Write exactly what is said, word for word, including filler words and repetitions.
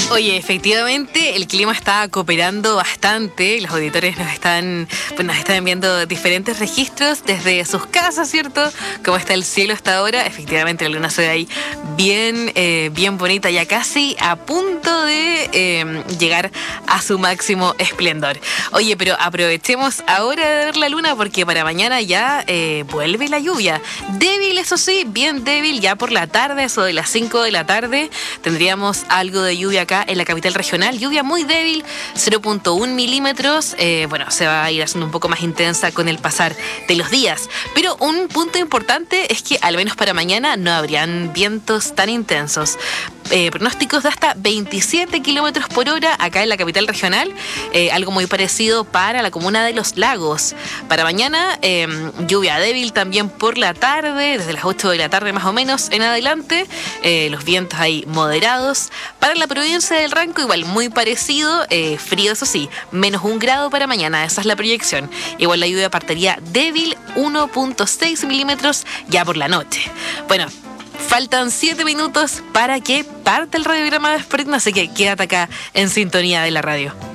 Oye, efectivamente el clima está cooperando bastante. Los auditores nos están, pues nos están enviando diferentes registros desde sus casas, ¿cierto? Cómo está el cielo hasta ahora. Efectivamente la luna se ve ahí bien, eh, bien bonita, ya casi a punto de eh, llegar a su máximo esplendor. Oye, pero aprovechemos ahora de ver la luna porque para mañana ya eh, vuelve la lluvia. Débil, eso sí, bien débil. Ya por la tarde, eso de las cinco de la tarde, tendríamos algo de lluvia acá en la capital regional, lluvia muy débil, cero punto uno milímetros, eh, bueno, se va a ir haciendo un poco más intensa con el pasar de los días, pero un punto importante es que al menos para mañana no habrían vientos tan intensos. Eh, pronósticos de hasta veintisiete kilómetros por hora acá en la capital regional, eh, algo muy parecido para la comuna de Los Lagos. Para mañana, eh, lluvia débil también por la tarde, desde las ocho de la tarde más o menos en adelante, eh, los vientos ahí moderados. Para la provincia del Ranco, igual muy parecido, eh, frío eso sí, menos un grado para mañana, esa es la proyección. Igual la lluvia partiría débil, uno punto seis milímetros ya por la noche. Bueno, faltan siete minutos para que parte el radiograma vespertino, así que quédate acá en sintonía de la radio.